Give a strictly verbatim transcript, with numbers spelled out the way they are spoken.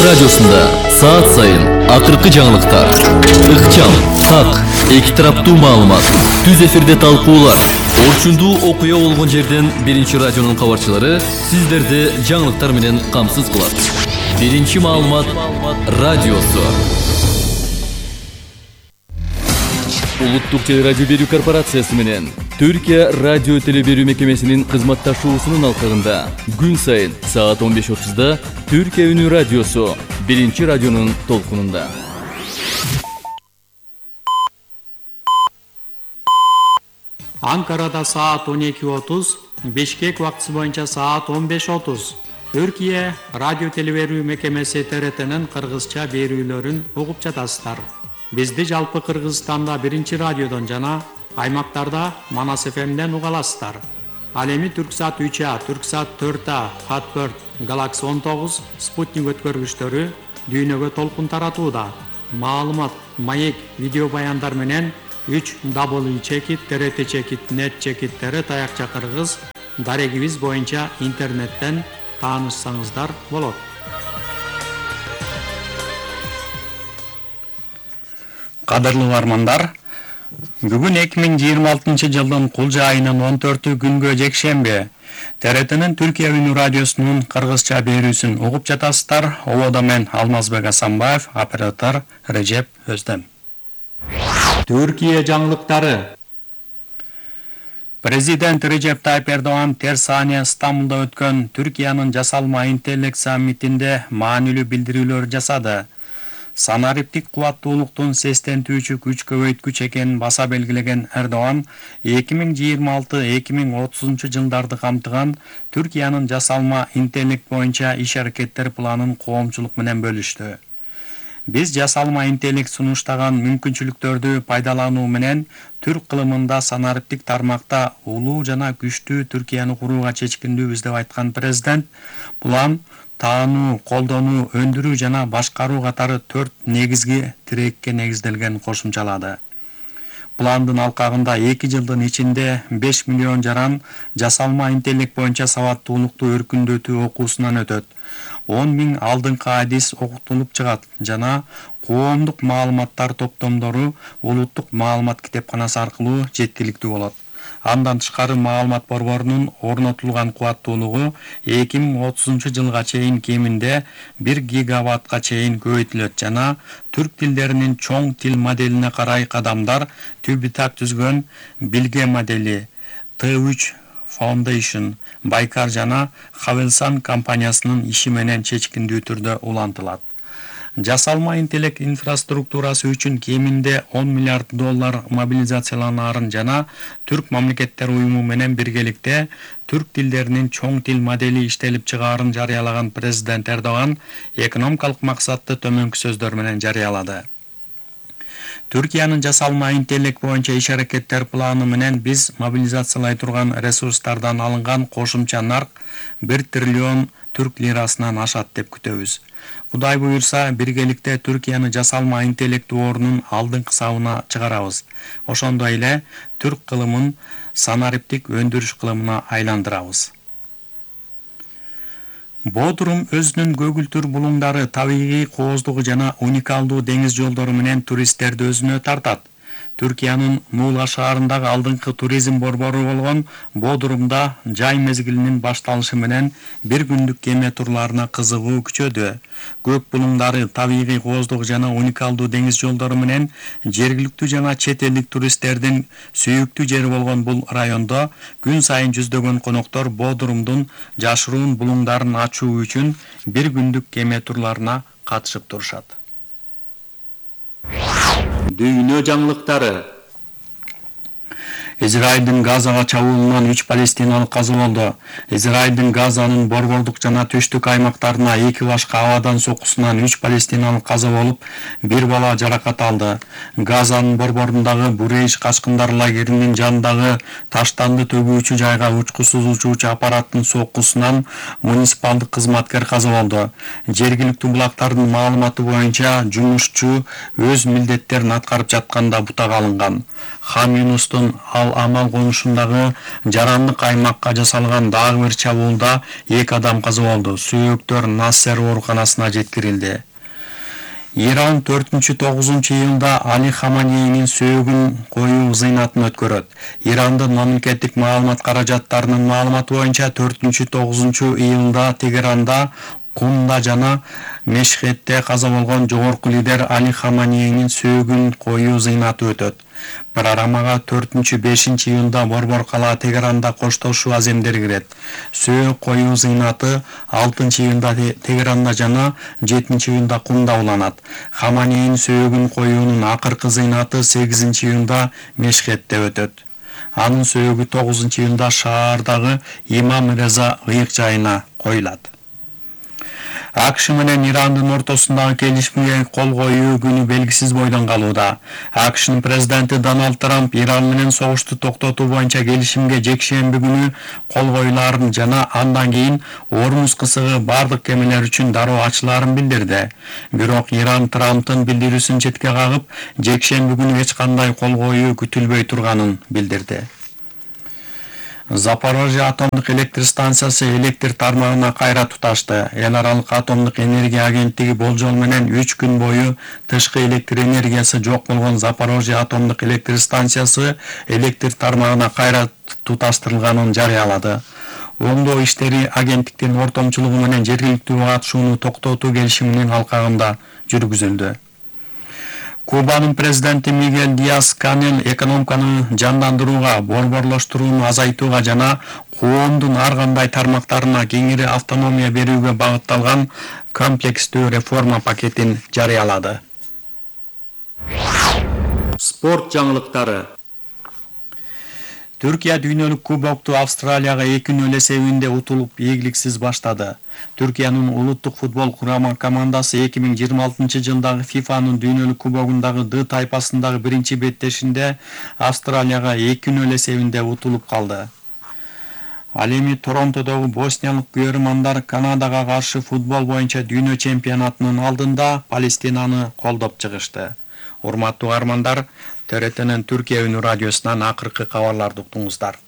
радиосунда саат сайын акыркы жаңылыктар, ыкчам, так, эки тараптуу маалымат, түз эфирде талкуулар, орчундуу окуя болгон жерден биринчи радионун кабарчылары сиздерди жаңылыктар менен камсыз кылат. Биринчи маалымат радиосу. Улуттук телерадио берүү корпорациясы менен Түркия радио телеберүү мекемесинин кызматташуусунун алкагында күн сайын саат он беш отузда Түркия үнү радиосу биринчи радионун толкунунда. Анкарада саат он эки отуз, Бишкек убактысы боюнча саат он беш отуз. Түркия радио телеберүү мекемеси Т Р Т'нин кыргызча берүүлөрүн угуп жатасыздар. Бизди жалпы Кыргызстанда биринчи радиодон жана аймактарда Манас Ф M'ден уга аласыздар. Ал эми Түрксат үч А, Түрксат төрт А, Хатберт, Галакси он тогуз, Спутник өткөргүчтөрү дүйнөгө толкун таратууда. Маалымат, маек, видео баяндар менен үч дабл ю чекит, Т Р Т чекит, нет чекит, Т Р таякча кыргыз дарегибиз боюнча интернеттен таанышсаңыздар болот. Кадырлуу армандар, бүгүн эки миң жыйырма алтынчы жылдын кулжа айынын он төртү күнгө жекшемби Т Р T'нин Түркия үнү радиосунун кыргызча берүүсүн угуп жатасыздар. Ободо мен Алмазбек Асанбаев, оператор Режеп Өздем. Түркия жаңылыктары. Президент Режеп Тайып Эрдоган Терсания Стамбулда өткөн Түркиянын жасалма интеллект саммитинде маанилүү билдирүүлөр жасады. Санариптик кубаттуулуктун сестентүүчү күч көбөйткүч экенин баса белгилеген Эрдоган эки миң жыйырма алты — эки миң отузунчу жылдарды камтыган Түркиянын жасалма интеллект боюнча иш-аракеттер планын коомчулук менен бөлүштү. Биз жасалма интеллект сунуштаган мүмкүнчүлүктөрдү пайдалануу менен түрк кылымында санариптик тармакта улуу жана күчтүү Түркияны курууга чечкиндүүбүз деп айткан президент, план таануу, колдонуу, өндүрүү жана башкаруу катары төрт негизги тирекке негизделген кошумчалады. Пландын алкагында эки жылдын ичинде беш миллион жаран жасалма интеллект боюнча сабаттуулукту өркүндөтүү окуусунан өтөт. он миң алдыңкы адис окутулуп чыгат жана коомдук маалыматтар топтомдору улуттук маалымат китепканасы аркылуу жеткиликтүү болот. Андан тышкары маалымат борборунун орнотулган кубаттуулугу эки миң отузунчу жылга чейин кеминде бир гигаваттка чейин көбөйтүлөт жана түрк тилдеринин чоң тил моделине карай кадамдар Түбүтак түзгөн Билге модели, Т үч Foundation, Байкар жана Хавелсан компаниясынын иши менен чечкиндүү түрдө улантылат. Жасалма интеллект инфраструктурасы үчүн кеминде он миллиард доллар мобилизацияланаарын жана түрк мамлекеттер уюму менен биргеликте түрк тилдеринин чоң тил модели иштелип чыгаарын жарыялаган президент Эрдоган экономикалык максатты төмөнкү сөздөр менен жарыялады. Түркиянын жасалма интеллект боюнча иш-аракеттер планы менен биз мобилизациялай турган ресурстардан алынган кошумча нарк бир триллион түрк лирасынан ашат деп күтөбүз. Кудай буйрса, биргеликте Түркияны жасалма интеллект орнунун алдыңкы сабына чыгарабыз. Ошондой эле түрк кылымын санариптик өндүрүш кылымына айландырабыз. Бодрум өзүнүн көгүлтүр булуңдары, табигый кооздугу жана уникалдуу деңиз жолдору менен туристтерди өзүнө тартат. Түркиянын Мула шаарындагы алдыңкы туризм борбору болгон Бодрумда жай мезгилинин башталышы менен бир күндүк кеме турларына кызыгуу күчөдү. Көк булуңдары, табигый кооздугу жана уникалдуу деңиз жолдору менен жергиликтүү жана чет элдик туристтердин сүйүктүү жери болгон бул райондо күн сайын жүздөгөн коноктор Бодрумдун жашыруун булуңдарын ачуу үчүн бир күндүк кеме турларына катышып турушат. Дүйнө жаңылыктары. Израилдин Газага чабуулунан үч палестиналык каза болду. Израилдин Газанын борбордук жана түштүк аймактарына эки башка абадан соккусунан үч палестиналык каза болуп, бир бала жаракат алды. Газанын борборундагы Бурейш качкындар лагеринин жанындагы таштанды төгүүчү жайга учкусуз учуучу аппараттын соккусунан муниципалдык кызматкер каза болду. Жергиликтүү булактардын маалыматы боюнча жумушчу өз милдеттерин аткарып жатканда бутак алынган. Хан Юнустун ал Ал Амал конушундагы жарандык аймакка жасалган дагы бир чабуулда эки адам каза болду. Сүйөктөр Нассер ооруканасына жеткирилди. Иран төртүнчү тогузунчу июнда Али Хаманейнин сөөгүн коюу зыйнатын өткөрөт. Ирандын мамлекеттик маалымат каражаттарынын маалыматы боюнча төртүнчү тогузунчу июнда Тегеранда, Кумда жана Мешхетте каза болгон жогорку лидер Али Хаманейнин сөөгүн коюу зыйнаты өтөт. Программага төртүнчү бешинчи июнда Борбор кала Тегеранда коштошуу аземдери кирет. Сөөгүн коюу зыйнаты алтынчы июнда Тегеранда жана жетинчи июнда Кумда уланат. Хаманейнин сөөгүн коюунун акыркы зыйнаты сегизинчи июнда Мешхетте өтөт. Анын сөөгү тогузунчу июнда шаардагы Имам Реза ыйык жайына коюлат. АКШ менен Ирандын ортосундагы келишимге кол коюу күнү белгисиз бойдон калууда. АКШнын президенти Дональд Трамп Иран менен согушту токтотуу боюнча келишимге жекшемби күнү кол коюлаарын жана андан кийин Ормуз кысыгы бардык кемелер үчүн дароо ачылаарын билдирди. Бирок Иран Трамптын билдирүүсүн четке кагып, жекшемби күнү эч кандай кол коюу күтүлбөй турганын билдирди. Запорожье атомдук электр станциясы электр тармагына кайра туташты. Эл аралык атомдук энергия агенттиги болжол менен үч күн бою тышкы электр энергиясы жок болгон Запорожье атомдук электр станциясы электр тармагына кайра туташтырылганын жарыялады. Оңдоо иштери агенттиктин ортомчулугу менен жергиликтүү катышууну токтотуу келишиминин алкагында жүргүзүлдү. Кубанын президенти Мигель Диас-Канел экономиканы жандандырууга, борборлоштурууну азайтууга жана коомдун ар кандай тармактарына кеңири автономия берүүгө багытталган комплекстүү реформа пакетин жарыялады. Спорт жаңылыктары. Түркия дүйнөлүк кубокту Австралияга эки нөл эсебинде утулуп ийгиликсиз баштады. Түркиянын улуттук футбол курама командасы эки миң жыйырма алтынчы жылдагы фифанын дүйнөлүк кубогундагы Д тайпасындагы биринчи беттешинде Австралияга эки нөл эсебинде утулуп калды. Ал эми Торонтодогу босниялык күйөрмандар Канадага каршы футбол боюнча дүйнө чемпионатынын алдында Палестинаны колдоп чыгышты. Урматтуу угармандар, Т Р Т'нин Түркия үнү радиосунан акыркы кабарларды уктуңуздар.